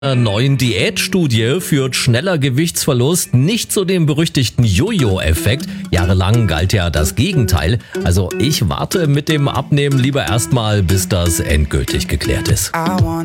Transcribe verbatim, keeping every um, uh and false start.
Einer neuen Diätstudie führt schneller Gewichtsverlust nicht zu dem berüchtigten Jojo-Effekt. Jahrelang galt ja das Gegenteil. Also ich warte mit dem Abnehmen lieber erstmal, bis das endgültig geklärt ist.